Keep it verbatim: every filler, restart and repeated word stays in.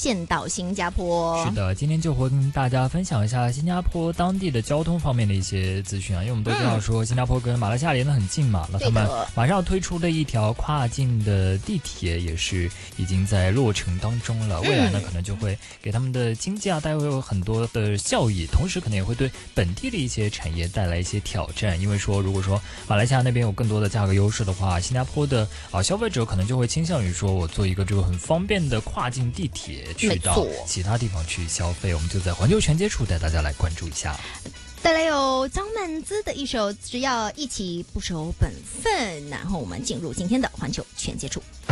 线到新加坡。 是的，今天就会跟大家分享一下新加坡当地的交通方面的一些资讯啊，因为我们都知道说新加坡跟马来西亚连得很近嘛，那、嗯、他们马上要推出的一条跨境的地铁也是已经在落成当中了，未来呢、嗯、可能就会给他们的经济啊带会有很多的效益，同时可能也会对本地的一些产业带来一些挑战，因为说如果说马来西亚那边有更多的价格优势的话，新加坡的啊消费者可能就会倾向于说我做一个这个很方便的跨境地铁去到其他地方去消费，我们就在环球全接触带大家来关注一下。 带来有张曼姿的一首《只要一起不守本分》，然后我们进入今天的环球全接触。